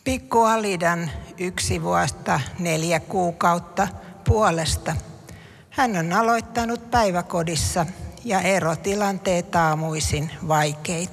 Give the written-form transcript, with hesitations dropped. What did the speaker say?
Pikku Alidan 1 vuotta 4 kuukautta puolesta. Hän on aloittanut päiväkodissa ja erotilanteet aamuisin vaikeita.